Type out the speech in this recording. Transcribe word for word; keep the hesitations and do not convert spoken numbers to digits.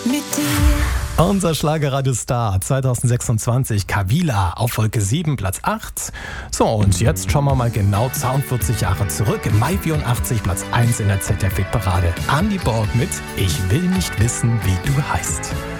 mit dir. Unser Schlagerradiostar zwanzig sechsundzwanzig, Kavila, auf Wolke sieben, Platz acht. So, und jetzt schauen wir mal genau zweiundvierzig Jahre zurück. Im Mai vierundachtzig, Platz eins in der Z D F-Parade. Andy Borg mit Ich will nicht wissen, wie du heißt.